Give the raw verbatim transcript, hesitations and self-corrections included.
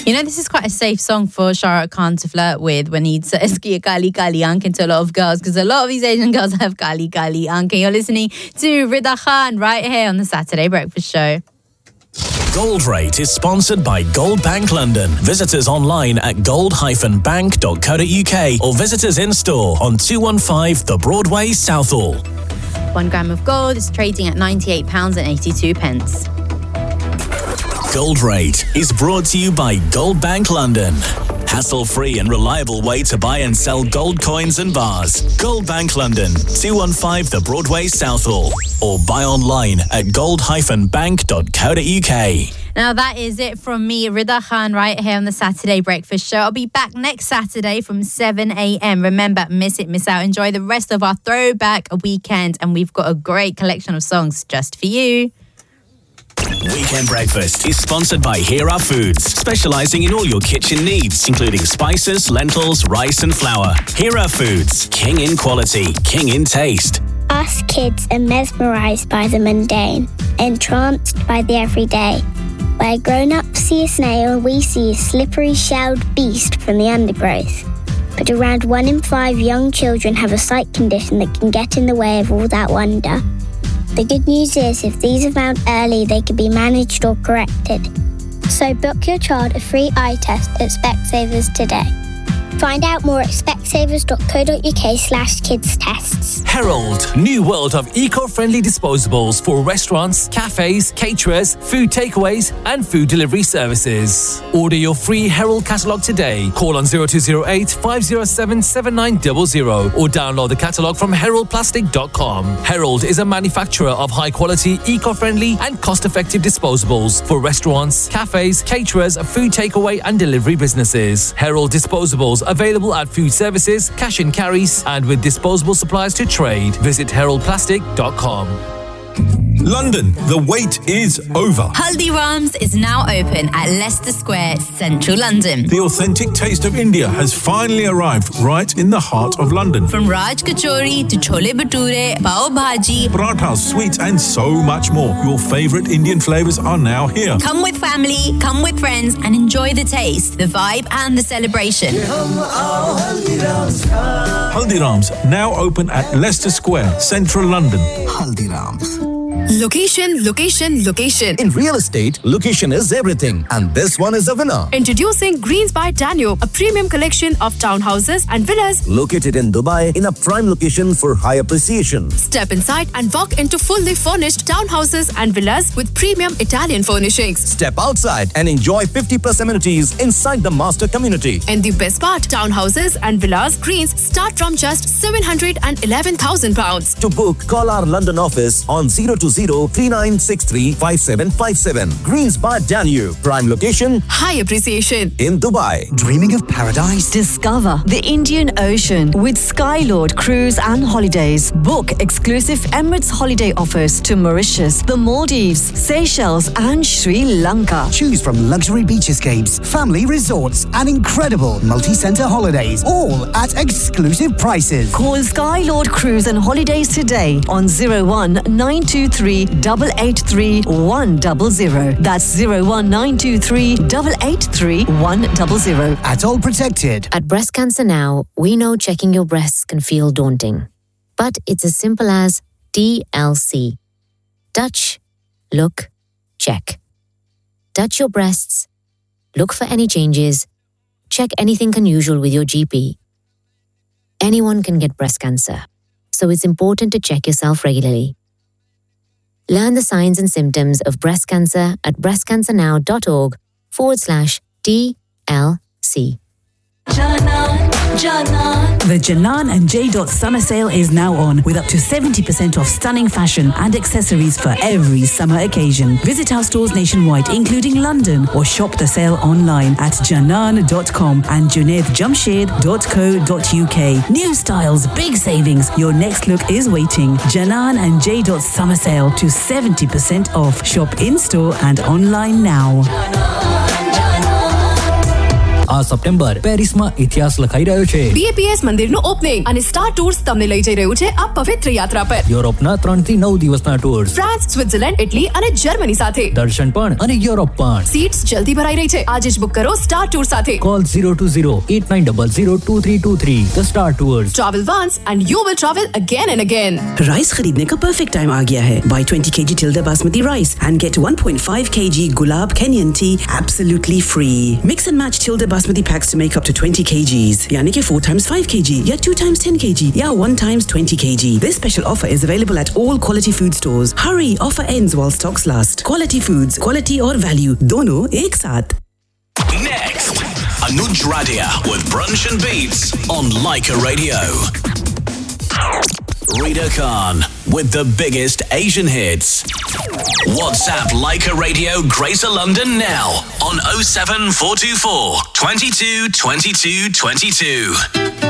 You know, this is quite a safe song for Shah Rukh Khan to flirt with when he says ki kali kali aankhein to a lot of girls, because a lot of these Asian girls have kali kali aankhein. You're listening to Rida Khan right here on the Saturday Breakfast Show. Gold Rate is sponsored by Gold Bank London. Visit us online at gold dash bank dot co dot uk or visit us in store on two one five The Broadway, Southall. One gram of gold is trading at ninety-eight pounds eighty-two. Gold Rate is brought to you by Gold Bank London. Hassle-free and reliable way to buy and sell gold coins and bars. Gold Bank London, two one five The Broadway, Southall. Or buy online at gold dash bank dot co dot uk. Now that is it from me, Rida Khan, right here on the Saturday Breakfast Show. I'll be back next Saturday from seven a.m. Remember, miss it, miss out. Enjoy the rest of our throwback weekend. And we've got a great collection of songs just for you. Weekend Breakfast is sponsored by Hera Foods, specialising in all your kitchen needs, including spices, lentils, rice and flour. Hera Foods, king in quality, king in taste. Us kids are mesmerised by the mundane, entranced by the everyday. Where grown-ups see a snail, we see a slippery shelled beast from the undergrowth. But around one in five young children have a sight condition that can get in the way of all that wonder. The good news is, if these are found early, they can be managed or corrected. So book your child a free eye test at Specsavers today. Find out more at specsavers dot co dot uk slash kids tests. Herald, new world of eco-friendly disposables for restaurants, cafes, caterers, food takeaways and food delivery services. Order your free Herald catalogue today. Call on zero two zero eight, five zero seven, seven nine zero zero or download the catalogue from herald plastic dot com. Herald is a manufacturer of high-quality, eco-friendly and cost-effective disposables for restaurants, cafes, caterers, food takeaway and delivery businesses. Herald disposables available at food services, cash and carries, and with disposable supplies to trade. Visit herald plastic dot com. London, the wait is over. Haldiram's is now open at Leicester Square, central London. The authentic taste of India has finally arrived right in the heart of London. From Raj Kachori to Chole Bhature, Pav Bhaji, parathas, sweets and so much more. Your favourite Indian flavours are now here. Come with family, come with friends and enjoy the taste, the vibe and the celebration. Haldiram's, now open at Leicester Square, central London. Haldiram's. Location, location, location. In real estate, location is everything. And this one is a winner. Introducing Greens by Danube, a premium collection of townhouses and villas located in Dubai in a prime location for high appreciation. Step inside and walk into fully furnished townhouses and villas with premium Italian furnishings. Step outside and enjoy fifty plus amenities inside the master community. And the best part, townhouses and villas Greens start from just seven hundred eleven thousand pounds. To book, call our London office on zero two zero, three nine six three, five seven five seven. Greens by Danube. Prime location. High appreciation. In Dubai. Dreaming of paradise? Discover the Indian Ocean with Skylord Cruise and Holidays. Book exclusive Emirates holiday offers to Mauritius, the Maldives, Seychelles and Sri Lanka. Choose from luxury beach escapes, family resorts and incredible multi-centre holidays, all at exclusive prices. Call Skylord Cruise and Holidays today on zero one nine two three, eight eight three, one zero zero. That's zero one nine two three, eight eight three, one zero zero. At All Protected. At Breast Cancer Now, we know checking your breasts can feel daunting. But it's as simple as D L C. Touch, look, check. Touch your breasts, look for any changes, check anything unusual with your G P. Anyone can get breast cancer, so it's important to check yourself regularly. Learn the signs and symptoms of breast cancer at breastcancernow.org forward slash DLC. The Janan and J. Dot summer sale is now on with up to seventy percent off stunning fashion and accessories for every summer occasion. Visit our stores nationwide, including London, or shop the sale online at janan dot com and junaid jamshed dot co dot uk. New styles, big savings. Your next look is waiting. Janan and J. Dot summer sale to seventy percent off. Shop in-store and online now. આ September પેરિસમાં ઇતિહાસ લખાઈ રહ્યો છે. B A P S મંદિરનું opening અને star tours તમને લઈ જઈ રહ્યું છે આ પવિત્ર યાત્રા પર. યુરોપના ત્રણ થી નવ દિવસના ટૂર્સ, ફ્રાન્સ, સ્વિટ્ઝરલેન્ડ, ઇટલી અને જર્મની સાથે દર્શન પણ અને યુરોપ પણ. સીટ્સ જલ્દી ભરાઈ રહી છે. આજે જ બુક કરો સ્ટાર ટૂર સાથે. Call zero two zero eight nine zero zero two three two three. The Star Tours. Travel once and you will travel again and again. Rice खरीदने का परफेक्ट टाइम आ गया है. Buy twenty kilograms Tilda Basmati rice and get one point five kilograms Gulab Kenyan tea absolutely free. Mix and match Tilda Basmati packs to make up to twenty kilograms. यानी कि four times five kilograms या two times ten kilograms या one times twenty kilograms. This special offer is available at all quality food stores. Hurry, offer ends while stocks last. Quality foods, quality और value दोनों एक साथ. Next, Anuj Radia with Brunch and Beats on Leica Radio. Rita Khan with the biggest Asian hits. WhatsApp Leica Radio Greater London now on oh seven four two four, two two, two two, two two.